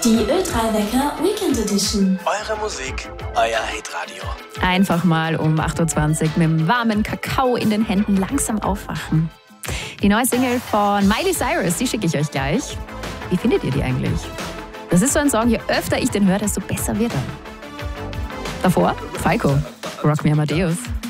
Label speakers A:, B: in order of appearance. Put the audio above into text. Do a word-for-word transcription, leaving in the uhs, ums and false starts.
A: Die Ö drei Wecker Weekend Edition.
B: Eure Musik, euer Hitradio.
C: Einfach mal um acht Uhr zwanzig mit dem warmen Kakao in den Händen langsam aufwachen. Die neue Single von Miley Cyrus, die schicke ich euch gleich. Wie findet ihr die eigentlich? Das ist so ein Song, je öfter ich den höre, desto besser wird er. Davor Falco, Rock Me Amadeus.